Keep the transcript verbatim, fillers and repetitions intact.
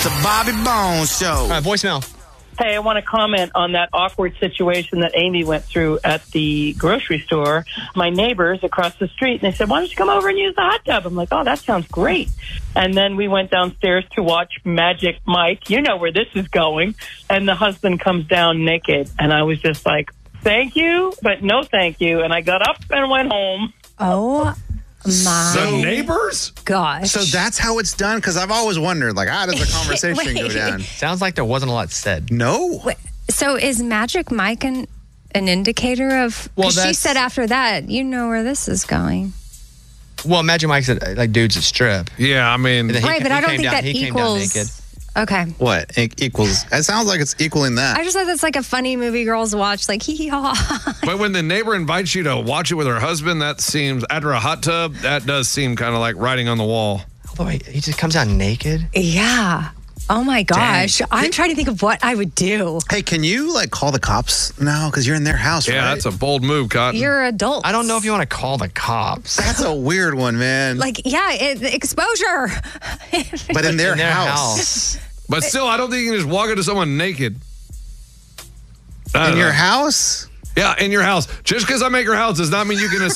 the Bobby Bones Show. All right, voicemail. Hey, I want to comment on that awkward situation that Amy went through at the grocery store. My neighbors across the street, and they said, why don't you come over and use the hot tub? I'm like, oh, that sounds great. And then we went downstairs to watch Magic Mike. You know where this is going. And the husband comes down naked. And I was just like, thank you, but no thank you. And I got up and went home. Oh, my The neighbors? gosh. So that's how it's done? Because I've always wondered, like, how does the conversation go Wait. down? Sounds like there wasn't a lot said. No. Wait, so is Magic Mike an, an indicator of... Well, 'cause she that's- said after that, you know where this is going. Well, Magic Mike said, like, dudes at strip. Yeah, I mean... And then he right, ca- but he I don't came think down- that he came down equals... naked. Okay. What? It equals... It sounds like it's equaling that. I just thought that's like a funny movie girls watch, like, hee hee ha. But when the neighbor invites you to watch it with her husband, that seems, after a hot tub, that does seem kind of like writing on the wall. Although he, he just comes out naked. Yeah. Oh my gosh. Dang. I'm trying to think of what I would do. Hey, can you, like, call the cops now? Because you're in their house, Yeah, right? that's a bold move, Cotton. You're adult. I don't know if you want to call the cops. That's a weird one, man. Like, yeah, it, exposure. but in their, In their house. house. But still, I don't think you can just walk into someone naked. I In don't your know. house? Yeah, in your house. Just because I make your house does not mean you can